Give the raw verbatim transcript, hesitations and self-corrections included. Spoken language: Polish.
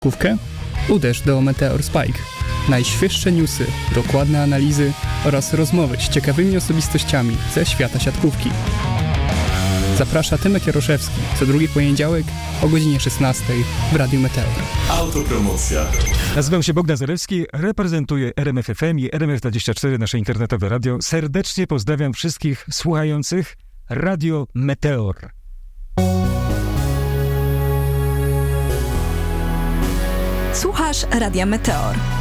siatkówkę? Uderz do Meteor Spike. Najświeższe newsy, dokładne analizy oraz rozmowy z ciekawymi osobistościami ze świata siatkówki. Zaprasza Tymek Jaroszewski co drugi poniedziałek o godzinie szesnastej w Radiu Meteor. Autopromocja. Nazywam się Bogdan Zalewski, reprezentuję R M F F M i R M F dwadzieścia cztery, nasze internetowe radio. Serdecznie pozdrawiam wszystkich słuchających Radio Meteor. Słuchasz Radia Meteor.